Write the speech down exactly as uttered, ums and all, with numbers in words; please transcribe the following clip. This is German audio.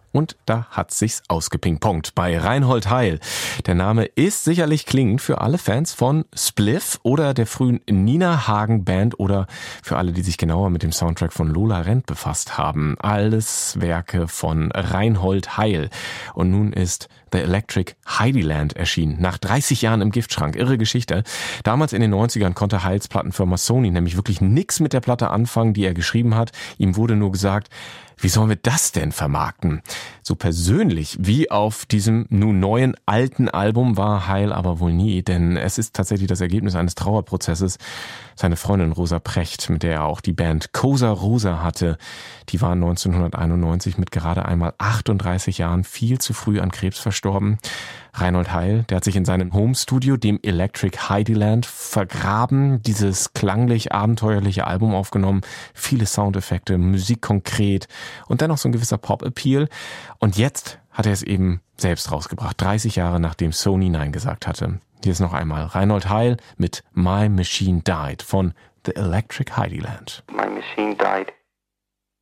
Und da hat sich's ausgepingpongt bei Reinhold Heil. Der Name ist sicherlich klingend für alle Fans von Spliff oder der frühen Nina Hagen Band oder für alle, die sich genauer mit dem Soundtrack von Lola Rent befasst haben. Alles Werke von Reinhold Heil. Und nun ist The Electric Heidyland erschienen. Nach dreißig Jahren im Giftschrank. Irre Geschichte. Damals in den neunzigern konnte Heils Plattenfirma Sony nämlich wirklich nix mit der Platte anfangen, die er geschrieben hat. Ihm wurde nur gesagt, wie sollen wir das denn vermarkten? So persönlich wie auf diesem nun neuen alten Album war Heil aber wohl nie, denn es ist tatsächlich das Ergebnis eines Trauerprozesses. Seine Freundin Rosa Precht, mit der er auch die Band Cosa Rosa hatte, die war neunzehnhunderteinundneunzig mit gerade einmal achtunddreißig Jahren viel zu früh an Krebs verstorben. Reinhold Heil, der hat sich in seinem Homestudio, dem Electric Heidyland, vergraben, dieses klanglich abenteuerliche Album aufgenommen, viele Soundeffekte, Musik konkret und dennoch so ein gewisser Pop-Appeal. Und jetzt hat er es eben selbst rausgebracht, dreißig Jahre nachdem Sony Nein gesagt hatte. Hier ist noch einmal Reinhold Heil mit My Machine Died von The Electric Heidyland. My machine died.